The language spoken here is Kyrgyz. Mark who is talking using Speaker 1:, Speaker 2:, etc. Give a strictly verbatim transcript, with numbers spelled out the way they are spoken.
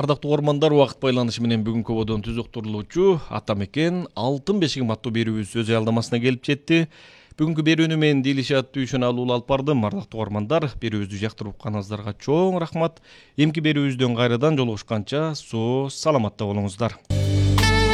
Speaker 1: Ардактуу угармандар, убакыт байланышы менен бүгүнкү ободон түз уктурулуучу Ата мекен алтын бешигим аттуу берүүбүз өз аялдамасына келип жетти. Бүгүнкү берүүнү мен Дилишат Дүйшөн алуу алып бардым. Ардактуу угармандар, берүүбүздү жактырып укканыңыздарга чоң рахмат. Эмки берүүбүздөн кайрадан жолугушканча соо саламатта болуңуздар.